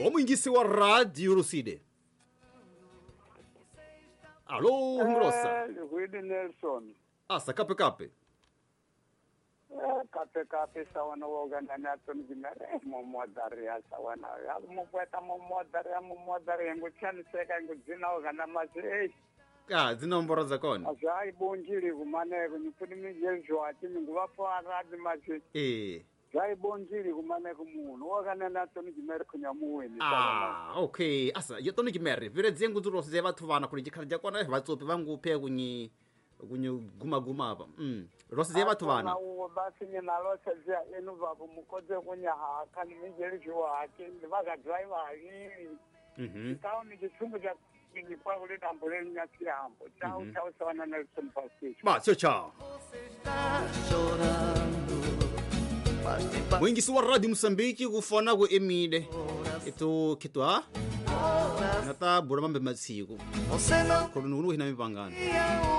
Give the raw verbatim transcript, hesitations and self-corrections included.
Omwingisi wa radio Ruside. Allo, Hungrosa. Eh, Willie Nelson. Asa kape kape. Eh, kape kape sawana wogana na tun gimere mo modari ya sawana. Ya mo kweta mo modari ya mo modari ngo chani seka ngo zina wogana mase. Ah, zinombora zakoni. Asai bonjiri kumane kunipuni mijezo ati nguva fara di mase. Eh. Zai bonjiri kumane kumuntu wogana na tun gimere kunyamuweni. Ah, okay. Asa yatoni gimere. Vire zengu zuro ze bathu vana kuli jikhala kona vatsopi vanguphe kunyi kunyi guma guma apa. Mm. Rose ze bathu vana. Na basi ni nalo sezia enu vaku mukoze kunya haka ni mijezo ati vaga driver hii. Mhm. Tao ni kisungu cha ni kwa ule tambule ni nyasiambo. Chao chao sawana Nelson Pastor. Ba, ciao ciao. Mwingisi wa radio Msambiki kufona ku Emile. Ito kitwa. Nata bura mambe masiku. Kono nunu hina mipangana.